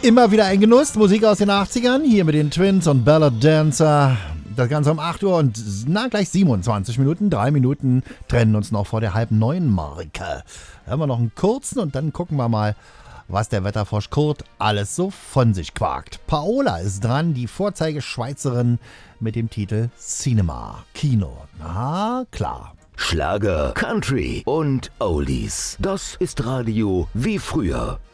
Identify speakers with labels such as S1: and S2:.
S1: Immer wieder ein Genuss, Musik aus den 80ern, hier mit den Twins und Ballad Dancer. Das Ganze um 8 Uhr und gleich 27 Minuten. 3 Minuten trennen uns noch vor der 8:30-Marke. Da haben wir noch einen kurzen und dann gucken wir mal, was der Wetterfrosch Kurt alles so von sich quakt. Paola ist dran, die Vorzeigeschweizerin mit dem Titel Cinema, Kino. Na klar.
S2: Schlager, Country und Oldies. Das ist Radio wie früher.